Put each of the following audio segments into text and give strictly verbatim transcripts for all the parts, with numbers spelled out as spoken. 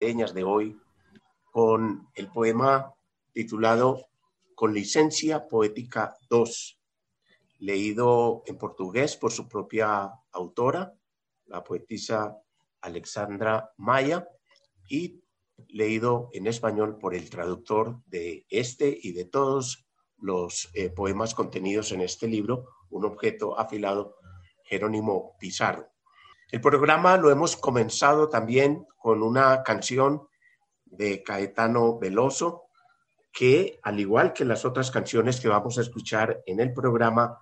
brasileñas de hoy con el poema titulado Con licencia poética dos, leído en portugués por su propia autora, la poetisa Alexandra Maya, y leído en español por el traductor de este y de todos los eh, poemas contenidos en este libro, Un objeto afilado, Jerónimo Pizarro. El programa lo hemos comenzado también con una canción de Caetano Veloso, que al igual que las otras canciones que vamos a escuchar en el programa,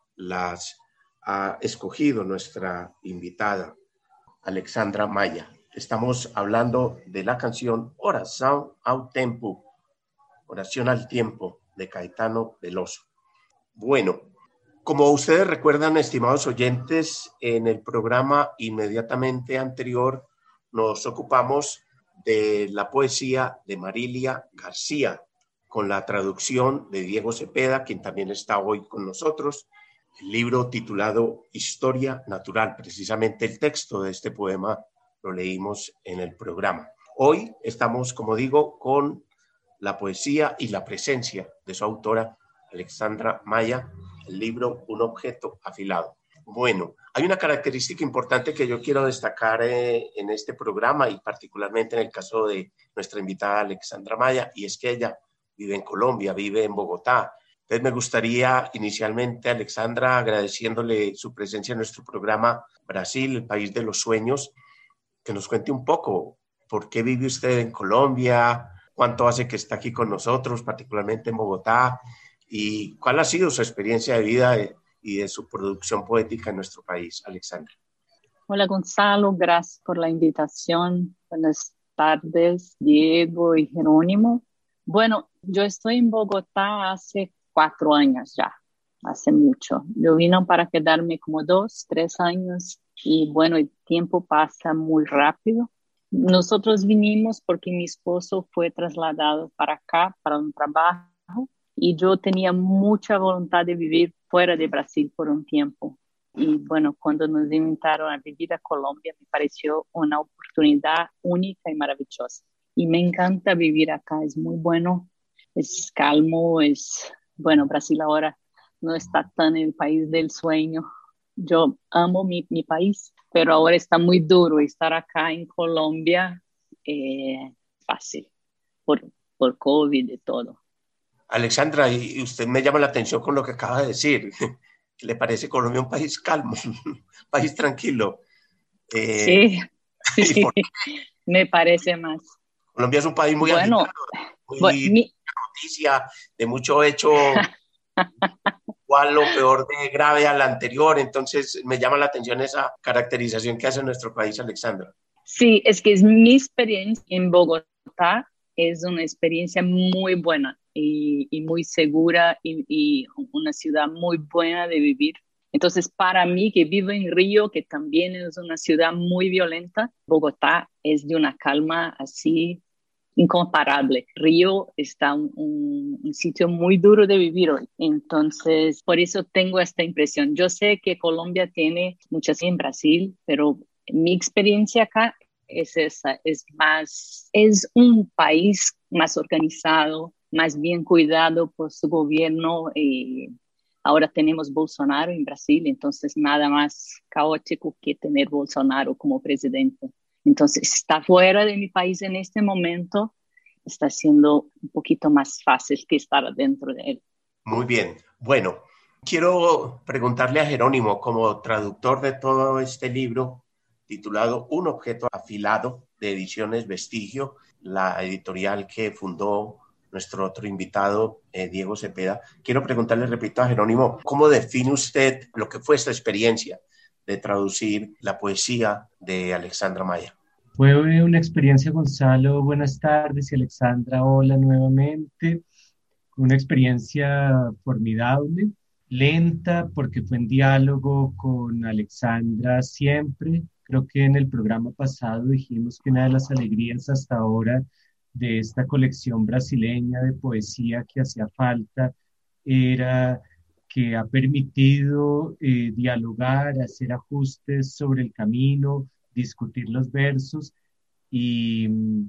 las ha escogido nuestra invitada, Alexandra Maya. Estamos hablando de la canción Oração ao Tempo, Oración al Tiempo, de Caetano Veloso. Bueno, como ustedes recuerdan, estimados oyentes, en el programa inmediatamente anterior nos ocupamos de la poesía de Marilia García, con la traducción de Diego Cepeda, quien también está hoy con nosotros, el libro titulado Historia Natural. Precisamente el texto de este poema lo leímos en el programa. Hoy estamos, como digo, con la poesía y la presencia de su autora, Alexandra Maya, el libro Un objeto afilado. Bueno, hay una característica importante que yo quiero destacar eh, en este programa y particularmente en el caso de nuestra invitada Alexandra Maya, y es que ella vive en Colombia, vive en Bogotá. Entonces me gustaría inicialmente, Alexandra, agradeciéndole su presencia en nuestro programa Brasil, el país de los sueños, que nos cuente un poco por qué vive usted en Colombia, cuánto hace que está aquí con nosotros, particularmente en Bogotá, y cuál ha sido su experiencia de vida de, y de su producción poética en nuestro país, Alexandra. Hola Gonzalo, gracias por la invitación. Buenas tardes, Diego y Jerónimo. Bueno, yo estoy en Bogotá hace cuatro años ya, hace mucho. Yo vine para quedarme como dos, tres años y bueno, el tiempo pasa muy rápido. Nosotros vinimos porque mi esposo fue trasladado para acá, para un trabajo, y yo tenía mucha voluntad de vivir fuera de Brasil por un tiempo. Y bueno, cuando nos invitaron a vivir a Colombia, me pareció una oportunidad única y maravillosa. Y me encanta vivir acá, es muy bueno, es calmo, es, bueno, Brasil ahora no está tan en el país del sueño. Yo amo mi, mi país, pero ahora está muy duro estar acá en Colombia, eh, fácil, por, por COVID y todo. Alexandra, y usted me llama la atención con lo que acaba de decir. ¿Le parece Colombia un país calmo, un país tranquilo? Eh, Sí, sí, me parece más. Colombia es un país muy Bueno, agitado, bueno muy mi, noticia, de mucho hecho, igual lo peor de grave al anterior. Entonces me llama la atención esa caracterización que hace nuestro país, Alexandra. sí, es que es mi experiencia en Bogotá, es una experiencia muy buena y, y muy segura y, y una ciudad muy buena de vivir. Entonces, para mí, que vivo en Río, que también es una ciudad muy violenta, Bogotá es de una calma así incomparable. Río está un, un, un sitio muy duro de vivir hoy. Entonces, por eso tengo esta impresión. Yo sé que Colombia tiene muchas en Brasil, pero mi experiencia acá es esa, es más, es un país más organizado, más bien cuidado por su gobierno. Eh, ahora tenemos Bolsonaro en Brasil, entonces nada más caótico que tener Bolsonaro como presidente. Entonces, estar fuera de mi país en este momento está siendo un poquito más fácil que estar dentro de él. Muy bien. Bueno, quiero preguntarle a Jerónimo, como traductor de todo este libro, titulado Un objeto afilado, de Ediciones Vestigio, la editorial que fundó nuestro otro invitado, eh, Diego Cepeda. Quiero preguntarle, repito, a Jerónimo, ¿cómo define usted lo que fue esta experiencia de traducir la poesía de Alexandra Maya? Fue una experiencia, Gonzalo. Buenas tardes, y Alexandra, hola nuevamente. Una experiencia formidable, lenta, porque fue en diálogo con Alexandra siempre. Creo que en el programa pasado dijimos que una de las alegrías hasta ahora de esta colección brasileña de poesía que hacía falta era que ha permitido eh, dialogar, hacer ajustes sobre el camino, discutir los versos y,